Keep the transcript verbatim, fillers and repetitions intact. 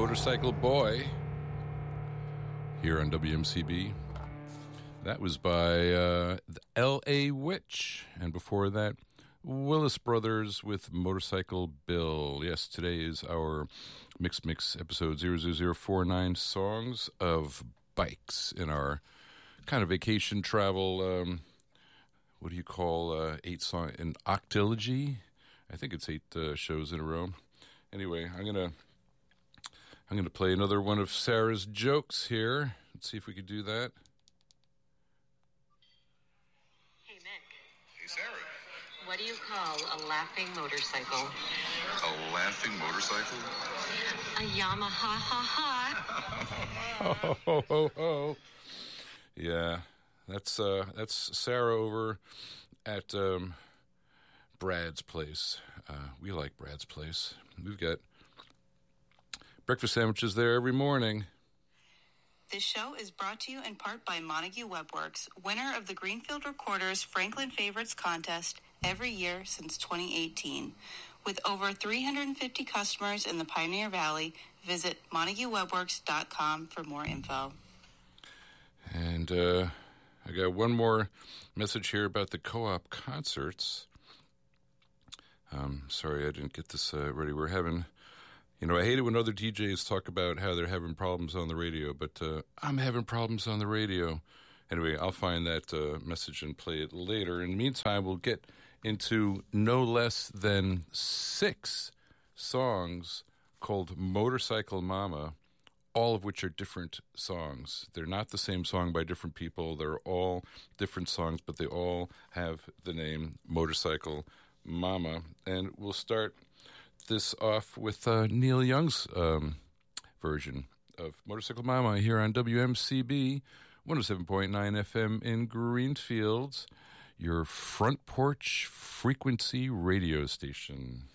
Motorcycle Boy here on W M C B. That was by uh, the L A Witch. And before that, Willis Brothers with Motorcycle Bill. Yes, today is our Mix Mix episode zero zero zero four nine, Songs of Bikes, in our kind of vacation travel, um, what do you call uh, eight song, an octilogy? I think it's eight uh, shows in a row. Anyway, I'm going to I'm going to play another one of Sarah's jokes here. Let's see if we could do that. Hey, Mick. Hey, Sarah. What do you call a laughing motorcycle? A laughing motorcycle? A Yamaha ha ha. Ho, ho, ho, ho, ho. Yeah, that's, uh, that's Sarah over at um, Brad's place. Uh, we like Brad's place. We've got breakfast sandwiches there every morning. This show is brought to you in part by Montague Webworks, winner of the Greenfield Recorder's Franklin Favorites contest every year since twenty eighteen. With over three hundred fifty customers in the Pioneer Valley, visit montague webworks dot com for more info. And uh, I got one more message here about the co-op concerts. Um, sorry, I didn't get this uh, ready. We're having... You know, I hate it when other D Js talk about how they're having problems on the radio, but uh, I'm having problems on the radio. Anyway, I'll find that uh, message and play it later. In the meantime, we'll get into no less than six songs called Motorcycle Mama, all of which are different songs. They're not the same song by different people. They're all different songs, but they all have the name Motorcycle Mama. And we'll start this off with uh, Neil Young's um, version of Motorcycle Mama here on W M C B one oh seven point nine F M in Greenfield, your front porch frequency radio station.